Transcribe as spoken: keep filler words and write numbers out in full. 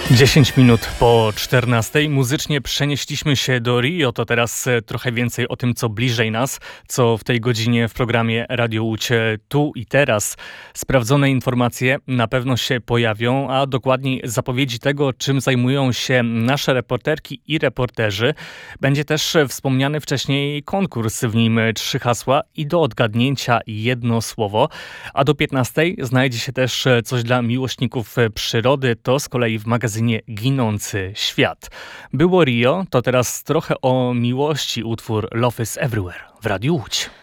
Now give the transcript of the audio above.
dziesięć minut po czternastej. Muzycznie przenieśliśmy się do Rio. To teraz trochę więcej o tym, co bliżej nas, co w tej godzinie w programie Radio Łódź tu i teraz. Sprawdzone informacje na pewno się pojawią, a dokładniej zapowiedzi tego, czym zajmują się nasze reporterki i reporterzy. Będzie też wspomniany wcześniej konkurs, w nim trzy hasła i do odgadnięcia jedno słowo. A do piętnastej znajdzie się też coś dla miłośników przyrody. To z kolei w magazynie Ginący Świat. Było Rio, to teraz trochę o miłości, utwór Love is Everywhere w Radiu Łódź.